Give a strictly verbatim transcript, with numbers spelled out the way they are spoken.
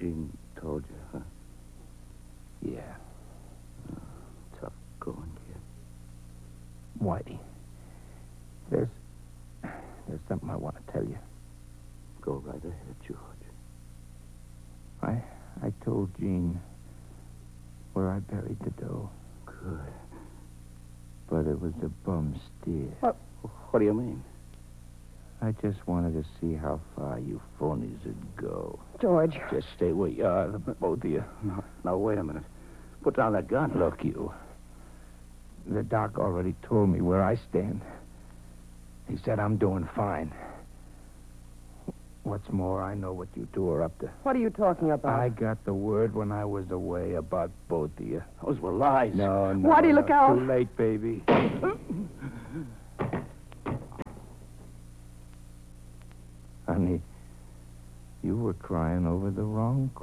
Jean told you, huh? Yeah. Oh, tough going, kid. Whitey, there's... There's something I want to tell you. Go right ahead, George. I... I told Jean where I buried the dough. Good. But it was a bum steer. What? What do you mean? I just wanted to see how far you phonies would go. George. Just stay where you are, the both of you. No, no, wait a minute. Put down that gun. Look, you. The doc already told me where I stand. He said I'm doing fine. What's more, I know what you two are up to. What are you talking about? I got the word when I was away about both of you. Those were lies. No, no. Whitey, no. look out. Too late, baby. Honey, you were crying over the wrong